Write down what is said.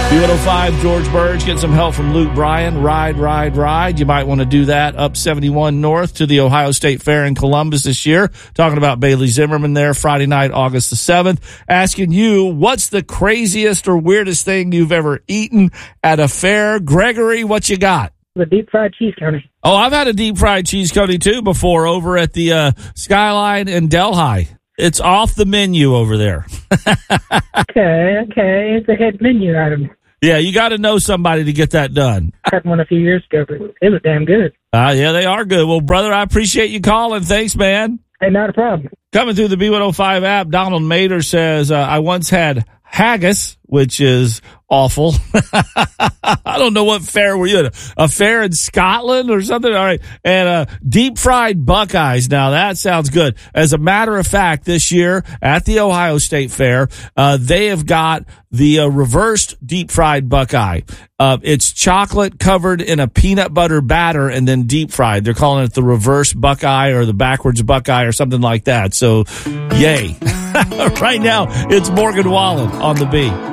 B105, George Burge, get some help from Luke Bryan. Ride. You might want to do that up 71 North to the Ohio State Fair in Columbus this year. Talking about Bailey Zimmerman there Friday night, August the 7th. Asking you, what's the craziest or weirdest thing you've ever eaten at a fair? Gregory, what you got? The deep fried cheese coney. Oh, I've had a deep fried cheese coney too before over at the Skyline in Delhi. It's off the menu over there. Okay. It's a head menu item. Yeah, you got to know somebody to get that done. I had one a few years ago, but it was damn good. Yeah, they are good. Well, brother, I appreciate you calling. Thanks, man. Hey, not a problem. Coming through the B105 app, Donald Mader says, I once had haggis, which is awful. I don't know what fair were you at? A fair in Scotland or something? All right. And deep fried Buckeyes. Now, that sounds good. As a matter of fact, this year at the Ohio State Fair, they have got the reversed deep fried Buckeye. It's chocolate covered in a peanut butter batter and then deep fried. They're calling it the reverse Buckeye or the backwards Buckeye or something like that. So, yay. Right now, it's Morgan Wallen on the B.